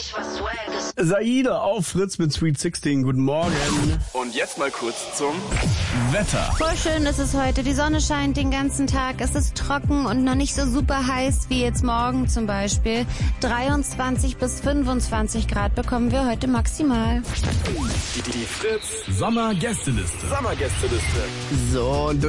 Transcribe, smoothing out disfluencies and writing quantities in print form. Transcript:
richtig was Swag. Saida auf Fritz mit Sweet 16. Guten Morgen. Und jetzt mal kurz zum Wetter. Voll schön ist es heute. Die Sonne scheint den ganzen Tag. Es ist trocken und noch nicht so super heiß wie jetzt morgen zum Beispiel. 23 bis 25 Grad bekommen wir heute maximal. die Fritz Sommergästeliste. Sommergästeliste. So, und